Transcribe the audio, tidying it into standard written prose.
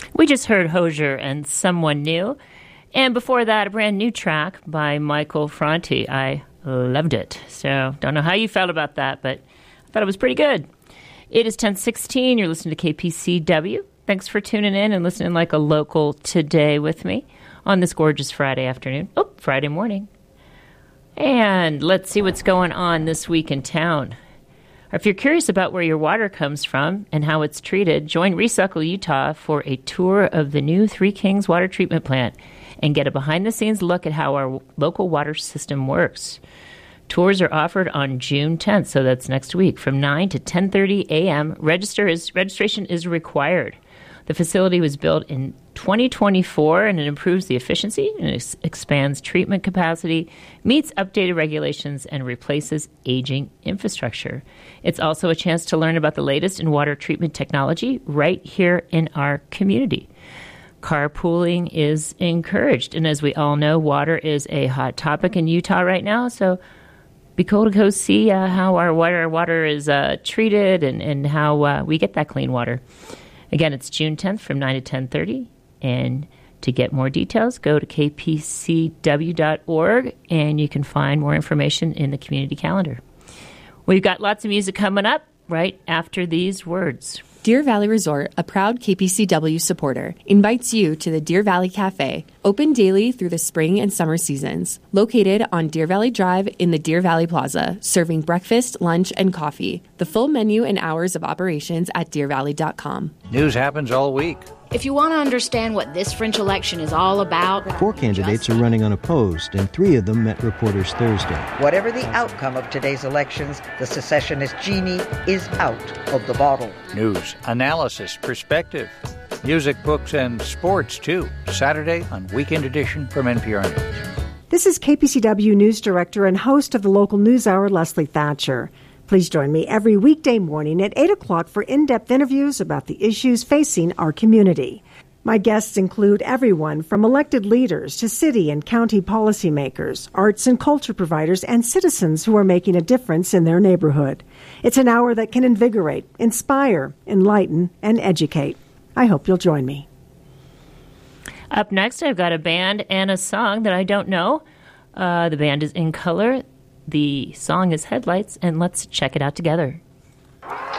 We just heard Hozier and Someone New. And before that, a brand new track by Michael Franti. I loved it. So don't know how you felt about that, but I thought it was pretty good. It is 10:16. You're listening to KPCW. Thanks for tuning in and listening like a local today with me on this gorgeous Friday afternoon. Oh, Friday morning. And let's see what's going on this week in town. If you're curious about where your water comes from and how it's treated, join Recycle Utah for a tour of the new Three Kings water treatment plant and get a behind-the-scenes look at how our local water system works. Tours are offered on June 10th, so that's next week, from 9 to 10:30 a.m. Registration is required. The facility was built in 2024, and it improves the efficiency and expands treatment capacity, meets updated regulations, and replaces aging infrastructure. It's also a chance to learn about the latest in water treatment technology right here in our community. Carpooling is encouraged, and as we all know, water is a hot topic in Utah right now, so be cool to go see how our water is treated and how we get that clean water. Again, it's June 10th from 9 to 10:30, and to get more details, go to kpcw.org, and you can find more information in the community calendar. We've got lots of music coming up right after these words. Deer Valley Resort, a proud KPCW supporter, invites you to the Deer Valley Cafe, open daily through the spring and summer seasons. Located on Deer Valley Drive in the Deer Valley Plaza, serving breakfast, lunch, and coffee. The full menu and hours of operations at deervalley.com. News happens all week. If you want to understand what this French election is all about... 4 candidates are running unopposed, and 3 of them met reporters Thursday. Whatever the outcome of today's elections, the secessionist genie is out of the bottle. News, analysis, perspective, music, books, and sports, too. Saturday on Weekend Edition from NPR News. This is KPCW News Director and host of the local news hour, Leslie Thatcher. Please join me every weekday morning at 8 o'clock for in-depth interviews about the issues facing our community. My guests include everyone from elected leaders to city and county policymakers, arts and culture providers, and citizens who are making a difference in their neighborhood. It's an hour that can invigorate, inspire, enlighten, and educate. I hope you'll join me. Up next, I've got a band and a song that I don't know. The band is In Color. The song is Headlights, and let's check it out together.